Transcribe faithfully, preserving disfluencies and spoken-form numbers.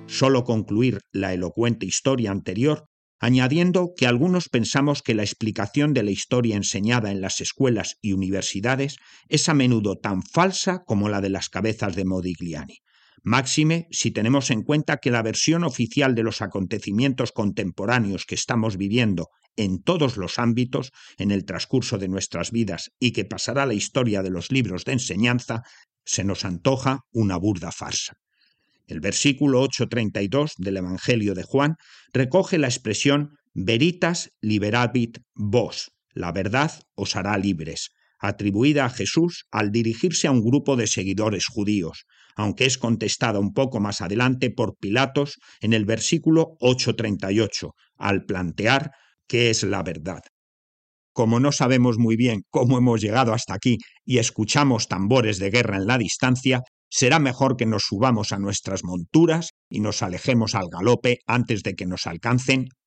solo concluir la elocuente historia anterior, añadiendo que algunos pensamos que la explicación de la historia enseñada en las escuelas y universidades es a menudo tan falsa como la de las cabezas de Modigliani. Máxime si tenemos en cuenta que la versión oficial de los acontecimientos contemporáneos que estamos viviendo en todos los ámbitos en el transcurso de nuestras vidas y que pasará a la historia de los libros de enseñanza, se nos antoja una burda farsa. El versículo ocho treinta y dos del Evangelio de Juan recoge la expresión veritas liberabit vos, la verdad os hará libres, atribuida a Jesús al dirigirse a un grupo de seguidores judíos, aunque es contestada un poco más adelante por Pilatos en el versículo ocho treinta y ocho, al plantear qué es la verdad. Como no sabemos muy bien cómo hemos llegado hasta aquí y escuchamos tambores de guerra en la distancia, será mejor que nos subamos a nuestras monturas y nos alejemos al galope antes de que nos alcancen